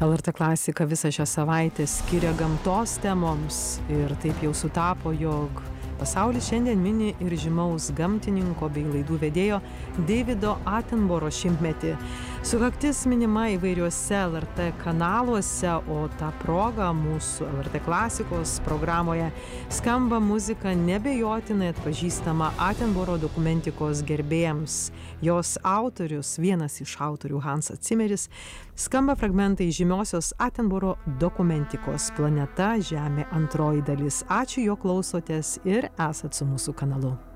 LRT klasika visą šią savaitę skiria gamtos temoms ir taip jau sutapo, jog pasaulis šiandien mini ir žymaus gamtininko bei laidų vedėjo Davido Attenborough šimtmetį. Sukaktis minima įvairiuose LRT kanaluose, o tą progą mūsų LRT klasikos programoje skamba muzika nebejotinai atpažįstama Attenborough dokumentikos gerbėjams. Jos autorius, vienas iš autorių Hansas Zimmeris, skamba fragmentai žymiosios Attenborough dokumentikos Planeta Žemė antroji dalis. Ačiū, jog klausotės ir esat su mūsų kanalu.